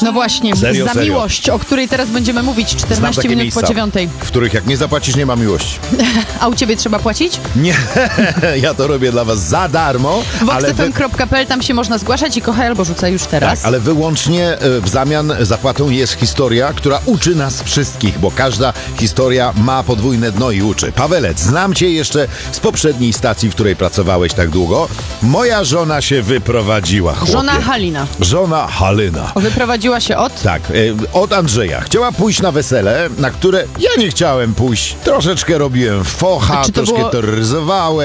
No właśnie, Serio, za serio. miłość, o której teraz będziemy mówić, Znam 14 takie minut miejsca, po 9. w których jak nie zapłacisz, nie ma miłości. A u ciebie trzeba płacić? Nie, ja to robię dla was za darmo, ale Voxfm.pl, tam się można zgłaszać i kochaj albo rzucaj już teraz. tak, ale wyłącznie w zamian zapłatą jest historia, która uczy nas wszystkich, bo każda historia ma podwójne dno i uczy. Pawelec, znam cię jeszcze z poprzedniej stacji, w której pracowałeś tak długo. Moja żona się wyprowadziła, chłopie. Żona Halina. Żona Halyna. Wyprowadziła się od... Tak, od Andrzeja. Chciała pójść na wesele, na które ja nie chciałem pójść. Troszeczkę robiłem focha, A czy to troszkę było- terroryzowałem.